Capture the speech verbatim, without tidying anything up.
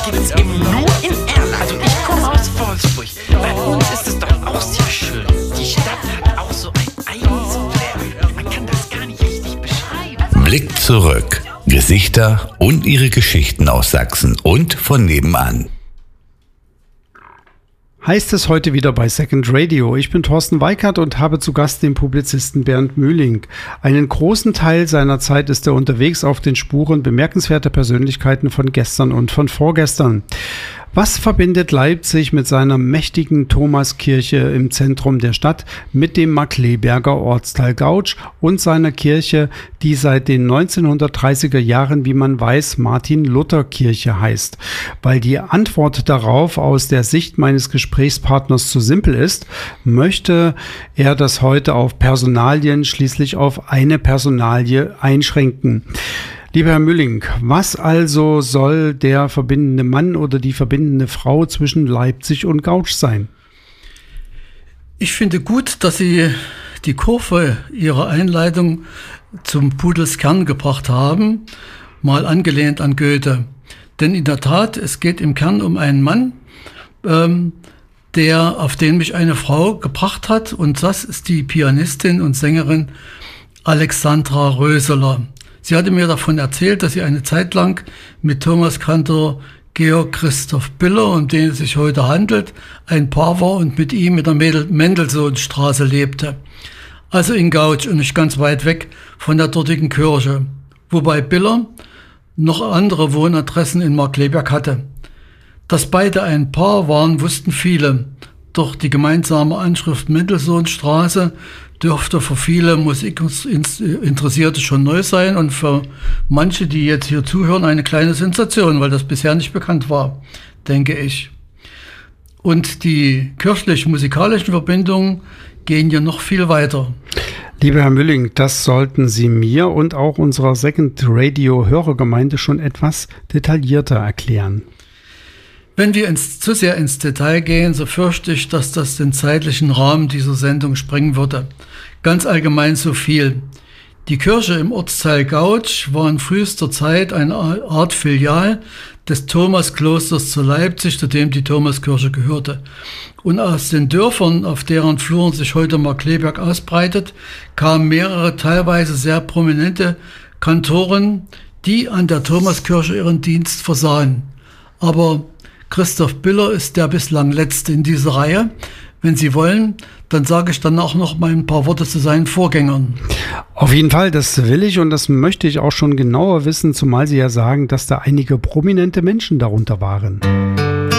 Gibt's eben nur in Erlangen. Also ich komme aus Wolfsburg. Bei uns ist es doch auch sehr schön. Die Stadt hat auch so ein eigenes Flair. Man kann das gar nicht richtig beschreiben. Blick zurück. Gesichter und ihre Geschichten aus Sachsen und von nebenan. Heißt es heute wieder bei Second Radio. Ich bin Thorsten Weikert und habe zu Gast den Publizisten Bernd Mühling. Einen großen Teil seiner Zeit ist er unterwegs auf den Spuren bemerkenswerter Persönlichkeiten von gestern und von vorgestern. Was verbindet Leipzig mit seiner mächtigen Thomaskirche im Zentrum der Stadt mit dem Markkleeberger Ortsteil Gautsch und seiner Kirche, die seit den neunzehnhundertdreißiger Jahren, wie man weiß, Martin-Luther-Kirche heißt? Weil die Antwort darauf aus der Sicht meines Gesprächspartners zu simpel ist, möchte er das heute auf Personalien, schließlich auf eine Personalie einschränken. Lieber Herr Mühling, was also soll der verbindende Mann oder die verbindende Frau zwischen Leipzig und Gautsch sein? Ich finde gut, dass Sie die Kurve Ihrer Einleitung zum Pudelskern gebracht haben, mal angelehnt an Goethe. Denn in der Tat, es geht im Kern um einen Mann, ähm, der, auf den mich eine Frau gebracht hat, und das ist die Pianistin und Sängerin Alexandra Röseler. Sie hatte mir davon erzählt, dass sie eine Zeit lang mit Thomaskantor Georg Christoph Biller, um den es sich heute handelt, ein Paar war und mit ihm in der Mendelssohnstraße lebte. Also in Gautsch und nicht ganz weit weg von der dortigen Kirche. Wobei Biller noch andere Wohnadressen in Markkleeberg hatte. Dass beide ein Paar waren, wussten viele. Doch die gemeinsame Anschrift Mendelssohnstraße dürfte für viele Musikinteressierte schon neu sein und für manche, die jetzt hier zuhören, eine kleine Sensation, weil das bisher nicht bekannt war, denke ich. Und die kirchlich-musikalischen Verbindungen gehen ja noch viel weiter. Lieber Herr Mühling, das sollten Sie mir und auch unserer Second Radio Hörergemeinde schon etwas detaillierter erklären. Wenn wir ins, zu sehr ins Detail gehen, so fürchte ich, dass das den zeitlichen Rahmen dieser Sendung sprengen würde. Ganz allgemein so viel. Die Kirche im Ortsteil Gautsch war in frühester Zeit eine Art Filial des Thomasklosters zu Leipzig, zu dem die Thomaskirche gehörte. Und aus den Dörfern, auf deren Fluren sich heute Markkleeberg ausbreitet, kamen mehrere teilweise sehr prominente Kantoren, die an der Thomaskirche ihren Dienst versahen. Aber Christoph Biller ist der bislang letzte in dieser Reihe. Wenn Sie wollen, dann sage ich dann auch noch mal ein paar Worte zu seinen Vorgängern. Auf jeden Fall, das will ich und das möchte ich auch schon genauer wissen, zumal Sie ja sagen, dass da einige prominente Menschen darunter waren.